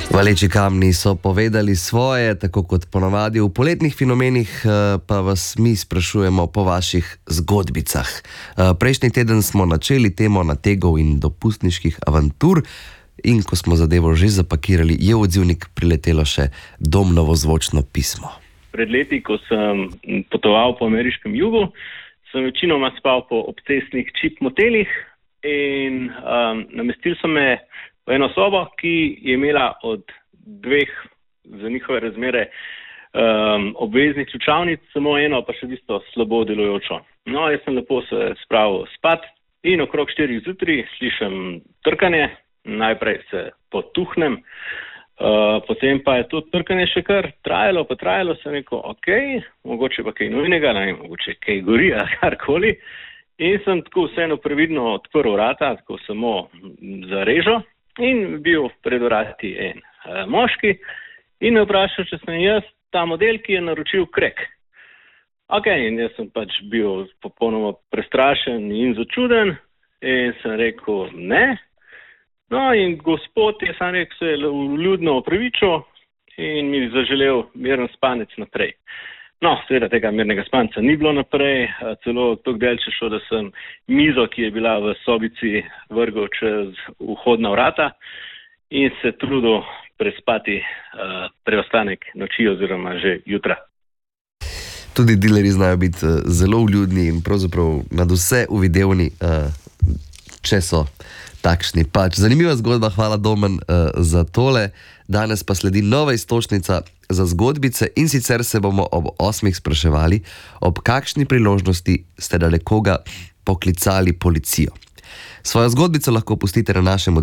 Valeči kamni so povedali svoje, tako kot ponavadi v poletnih fenomenih, pa vas mi sprašujemo po vaših zgodbicah. Prejšnji teden smo načeli temo nategov in dopustniških avantur in ko smo zadevo že zapakirali, je v odzivnik priletelo še Domnovo zvočno pismo. Pred leti, ko sem potoval po ameriškem jugu, sem večinoma spal po obcestnih čip motelih in namestili so me v eno sobo, ki je imela od dveh za njihove razmere obveznih ključavnic, samo eno pa še tisto slabo delujočo. No, jaz sem lepo se spravil spat in okrog 4 zjutraj slišim trkanje, najprej se potuhnem, potem pa je to trkanje še kar trajalo, sem rekel, mogoče pa kaj nujnega, mogoče kaj gori ali karkoli. In sem tako vseeno previdno odprl vrata, tako samo za režo. In bil pred vrati en moški in me vprašal, če sem jaz ta model, ki je naročil krek. In jaz sem pač bil popolnoma prestrašen in začuden in sem rekel ne. No in gospod je sam rekel, se je vljudno opravičil in mi zaželel miren spanec naprej. No, seveda tega mirnega spanca ni bilo naprej, celo toliko delče šlo, da sem mizo, ki je bila v sobici, vrgel čez vhodna vrata in se trudil prespati preostanek noči oziroma že jutra. Tudi dilerji znajo biti zelo vljudni in pravzaprav nadvse uvidevni, če so takšni pač. Zanimiva zgodba, hvala Domen za tole. Danes pa sledi nova istočnica za zgodbice in sicer se bomo ob 8 spraševali, ob kakšni priložnosti ste da nekoga poklicali policijo. Svojo zgodbico lahko pustite na našem